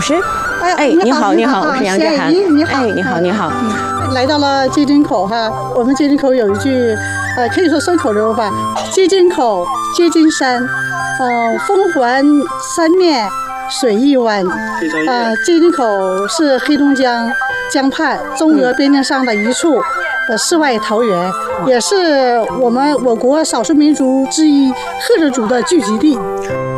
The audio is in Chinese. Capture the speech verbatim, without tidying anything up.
师。哎，你好，你好，我是杨志涵。 你好， 哎，你好，你好。 来到了接津口哈，我们接津口有一句，呃，可以说顺口溜吧。接津口，接津山，呃，风环三面，水一湾。呃，接津口是黑龙江江畔中俄边境上的一处呃世外桃源，也是我们我国少数民族之一赫哲族的聚集地。